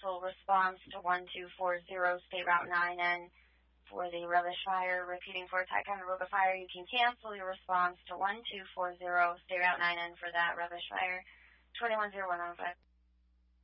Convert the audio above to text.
cancel response to 1240 State Route 9N for the rubbish fire. Repeating for Ticonderoga Fire, you can cancel your response to 1240 State Route 9N for that rubbish fire. 210105.